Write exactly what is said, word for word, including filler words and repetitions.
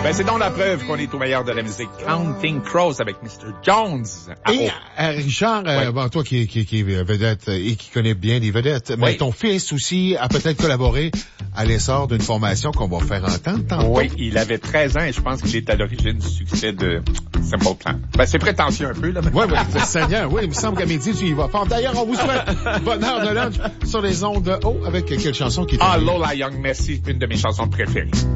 Ben, c'est donc la preuve qu'on est au meilleur de la musique. Counting Crows avec mister Jones. Ah, et, oh. euh, Richard, ouais. euh, bon, toi qui, qui, qui est vedette et qui connais bien les vedettes, mais oui. ton fils aussi a peut-être collaboré à l'essor d'une formation qu'on va faire entendre tantôt. Oui, il avait treize ans et je pense qu'il est à l'origine du succès de Simple Plan. Ben, c'est prétentieux un peu, là. Oui, oui, c'est Seigneur. Oui, il me semble qu'à midi, tu y vas fort. D'ailleurs, on vous souhaite bonne heure de lunch sur les ondes de haut avec quelle chanson qui est Ah, Lola Young, merci, une de mes chansons préférées.